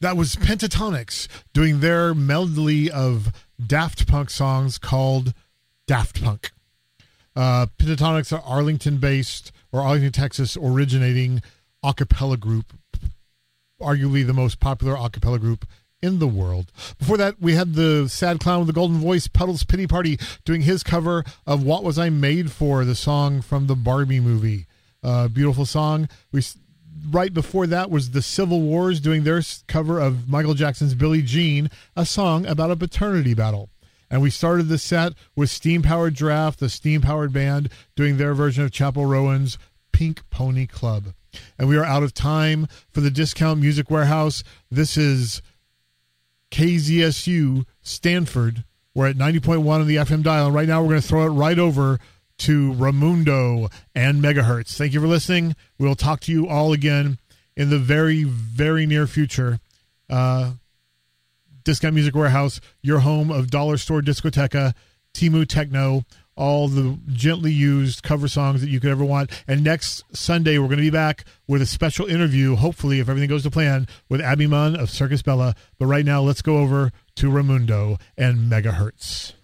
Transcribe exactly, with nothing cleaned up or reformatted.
That was Pentatonix doing their medley of Daft Punk songs called Daft Punk. Uh, Pentatonix are Arlington-based or Arlington, Texas, originating a cappella group, arguably the most popular a cappella group in the world. Before that, we had the Sad Clown with the Golden Voice, Puddles Pity Party, doing his cover of What Was I Made For, the song from the Barbie movie. Uh, beautiful song. We Right before that was the Civil Wars doing their cover of Michael Jackson's Billie Jean, a song about a paternity battle. And we started the set with Steam Powered Draft, the Steam Powered Band, doing their version of Chappell Rowan's Pink Pony Club. And we are out of time for the Discount Music Warehouse. This is K Z S U Stanford. We're at ninety point one on the F M dial. And right now we're going to throw it right over to Raimundo and Megahertz. Thank you for listening. We'll talk to you all again in the very, very near future. Uh, Discount Music Warehouse, your home of Dollar Store Discoteca, Timu Techno, all the gently used cover songs that you could ever want. And next Sunday, we're going to be back with a special interview, hopefully, if everything goes to plan, with Abby Munn of Circus Bella. But right now, let's go over to Raimundo and Megahertz.